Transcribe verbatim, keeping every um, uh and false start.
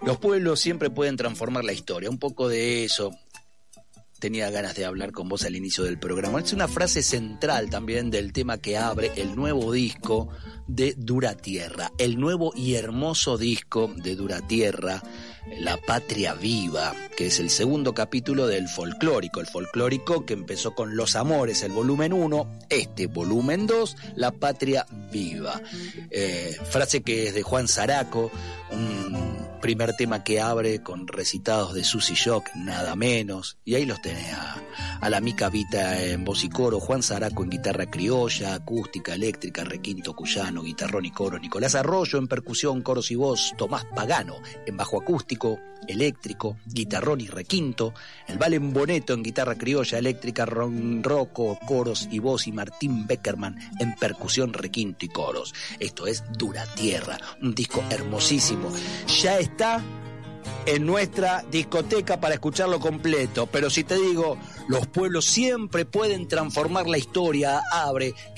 Los pueblos siempre pueden transformar la historia. Un poco de eso tenía ganas de hablar con vos al inicio del programa. Es una frase central también del tema que abre el nuevo disco de Dura Tierra. El nuevo y hermoso disco de Dura Tierra, La Patria Viva, que es el segundo capítulo del folclórico. El folclórico que empezó con Los Amores, el volumen uno, este volumen dos, La Patria Viva. Eh, frase que es de Juan Zaraco, un primer tema que abre con recitados de Susy Shock, nada menos, y ahí los tenés a, a la Mica Vita en voz y coro, Juan Zaraco en guitarra criolla, acústica, eléctrica, requinto cuyano, guitarrón y coro, Nicolás Arroyo en percusión, coros y voz, Tomás Pagano en bajo acústico, eléctrico, guitarrón y requinto, el Valen Boneto en guitarra criolla, eléctrica, ronroco, coros y voz, y Martín Beckerman en percusión, requinto y coros. Esto es Dura Tierra, un disco hermosísimo. Ya está en nuestra discoteca para escucharlo completo, pero si te digo, los pueblos siempre pueden transformar la historia, abre